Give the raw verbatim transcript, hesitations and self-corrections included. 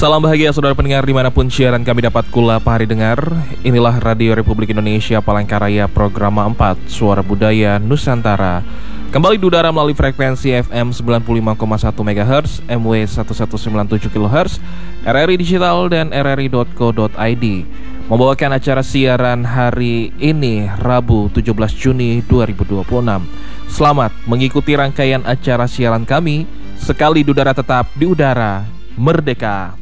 Salam bahagia saudara pendengar dimanapun siaran kami dapat kula pahari dengar. Inilah Radio Republik Indonesia Palangkaraya Program empat Suara Budaya Nusantara. Kembali di udara melalui frekuensi F M sembilan puluh lima koma satu megahertz, M W seribu seratus sembilan puluh tujuh kilohertz, R R I Digital dan R R I dot co dot I D. Membawakan acara siaran hari ini Rabu tujuh belas Juni dua ribu dua puluh enam. Selamat mengikuti rangkaian acara siaran kami. Sekali di udara tetap di udara merdeka.